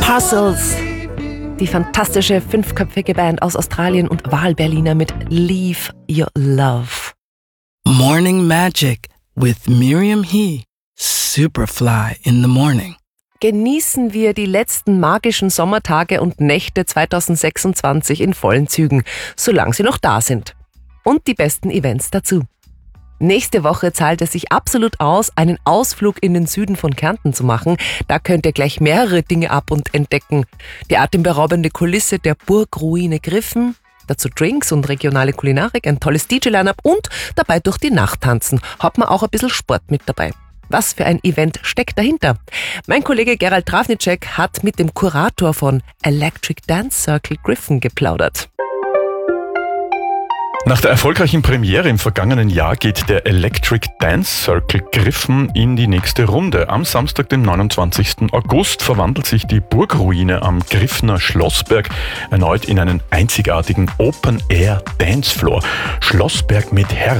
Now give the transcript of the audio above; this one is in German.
Parcels, die fantastische fünfköpfige Band aus Australien und Wahlberliner mit Leave Your Love. Morning Magic with Miriam He. Superfly in the morning. Genießen wir die letzten magischen Sommertage und Nächte 2026 in vollen Zügen, solange sie noch da sind. Und die besten Events dazu. Nächste Woche zahlt es sich absolut aus, einen Ausflug in den Süden von Kärnten zu machen. Da könnt ihr gleich mehrere Dinge ab- und entdecken. Die atemberaubende Kulisse der Burgruine Griffen, dazu Drinks und regionale Kulinarik, ein tolles DJ-Line-Up und dabei durch die Nacht tanzen. Hat man auch ein bisschen Sport mit dabei. Was für ein Event steckt dahinter? Mein Kollege Gerald Travnicek hat mit dem Kurator von Electric Dance Circle Griffen geplaudert. Nach der erfolgreichen Premiere im vergangenen Jahr geht der Electric Dance Circle Griffen in die nächste Runde. Am Samstag, den 29. August, verwandelt sich die Burgruine am Griffner Schlossberg erneut in einen einzigartigen Open-Air-Dancefloor. Schlossberg mit Herz.